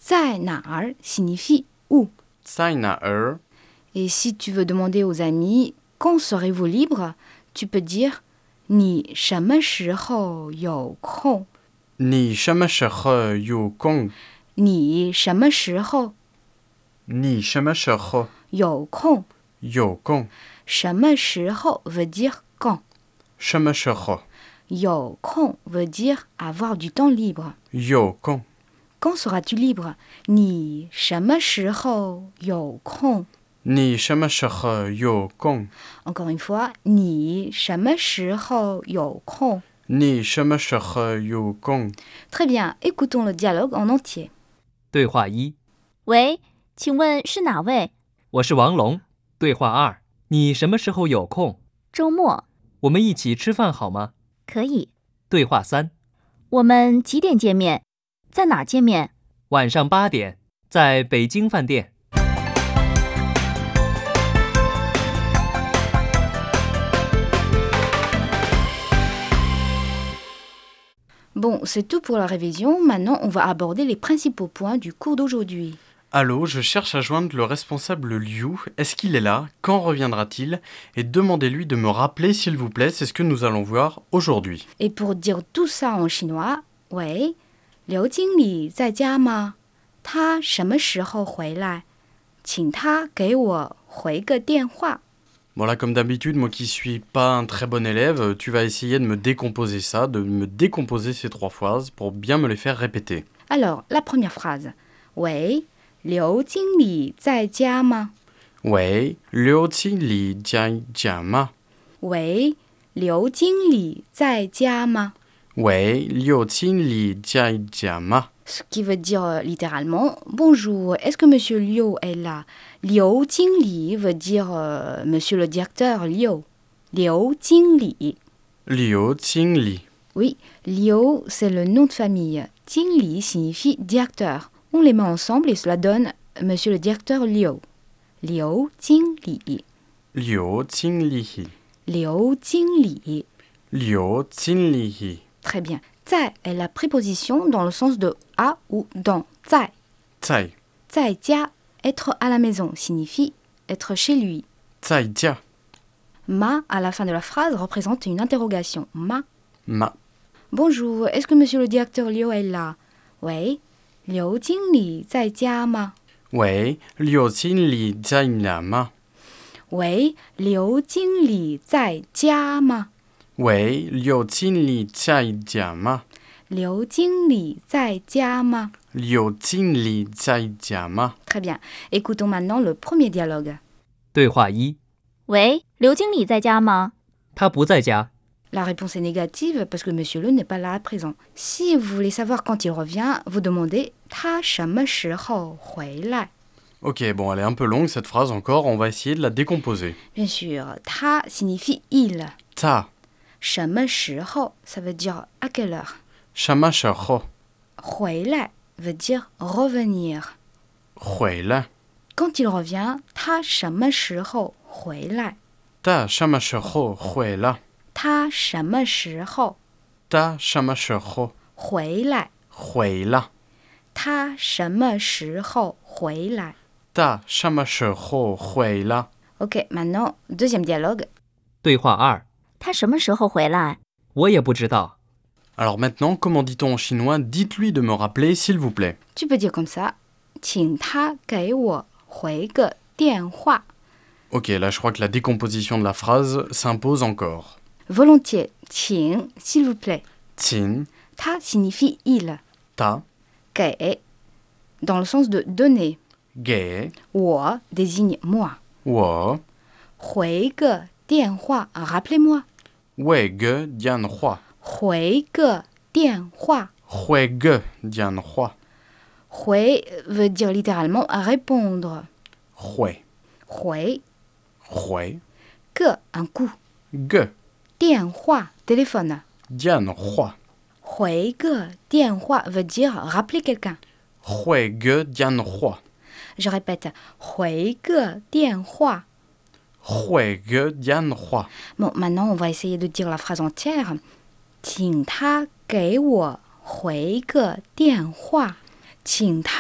在哪儿 signifie où. 在哪儿 Et si tu veux demander aux amis quand serez-vous libre, tu peux dire 你什么时候有空? 你什么时候有空你什么时候你什么时候有空? 有空什么时候 veut dire quand. 什么时候有空 veut dire avoir du temps libre. 有空 Quand seras-tu libre? 你什么时候有空? 你什么时候有空 Encore une fois, 你什么时候有空? 你什么时候有空 Très bien, écoutons le dialogue en entier. 对话一： 喂，请问是哪位？ 我是王龙。对话二：你什么时候有空？ 周末我们一起吃饭好吗？ 可以。 对话三： 我们几点见面？在哪儿见面？ 晚上8点，在北京饭店。 Bon, c'est tout pour la révision. Maintenant, on va aborder les principaux points du cours d'aujourd'hui. Allô, je cherche à joindre le responsable Liu. Est-ce qu'il est là? Quand reviendra-t-il? Et demandez-lui de me rappeler s'il vous plaît, c'est ce que nous allons voir aujourd'hui. Et pour dire tout ça en chinois, 喂，刘经理在家吗？他什么时候回来？请他给我回个电话。 Bon là, comme d'habitude, moi qui suis pas un très bon élève, tu vas essayer de me décomposer ça, de me décomposer ces 3 phrases pour bien me les faire répéter. Alors, la première phrase. 喂，刘经理在家吗？ 喂，刘经理在家吗？ 喂，刘经理在家吗？ 喂，刘经理在家吗？ Ce qui veut dire littéralement bonjour, est-ce que monsieur Liu est là? Liu Jingli veut dire monsieur le directeur Liu. Liu Jingli. Liu Jingli. Oui, Liu c'est le nom de famille. Jingli signifie directeur. On les met ensemble et cela donne monsieur le directeur Liu. Liu Jingli. Liu Jingli. Liu Jingli. Liu Jingli. Très bien. 在 est la préposition dans le sens de à ou dans. 在在在家 être à la maison signifie être chez lui. 在家 Ma à la fin de la phrase représente une interrogation. Ma. ma. Bonjour, est-ce que monsieur le directeur Liu est là? 喂，刘经理在家吗？ 喂，刘经理在家吗？ 喂，刘经理在家吗？ 喂，刘经理在家吗？ 刘经理在家吗？ 刘经理在家吗？ Très bien. Écoutons maintenant le premier dialogue. 对话一： 喂，刘经理在家吗？ 他不在家。 La réponse est négative parce que monsieur Le n'est pas là à présent. Si vous voulez savoir quand il revient, vous demandez 他什么时候回来? Ok, bon, elle est un peu longue cette phrase encore, on va essayer de la décomposer. Bien sûr, 他 signifie il. 他什么时候 ça veut dire à quelle heure. 什么时候回来 veut dire revenir. 回来 Quand il revient, 他什么时候回来？ 他什么时候回来？ 他什么时候他什么时候回来？ 回来？ 他什么时候回来他什么时候回来？ Ok, maintenant, deuxième dialogue. 对话二： 他什么时候回来？ 我也不知道。 Alors maintenant, comment dit-on en chinois? Dites-lui de me rappeler, s'il vous plaît. Tu peux dire comme ça. 请他给我回个电话。 Ok, là je crois que la décomposition de la phrase s'impose encore. Volontiers. 请, s'il vous plaît. 请他 signifie il. 他给 dans le sens de donner. 给我 désigne moi. 我回个电话 rappelez-moi. 回个电话回个电话。 回个电话回 veut dire littéralement répondre. 回回回 que un coup. 个电话 téléphone. 电话回个电话 veut dire rappeler quelqu'un. 回个电话 Je répète. 回个电话。 回个电话 Bon, maintenant on va essayer de dire la phrase entière. 请他给我回个电话。请他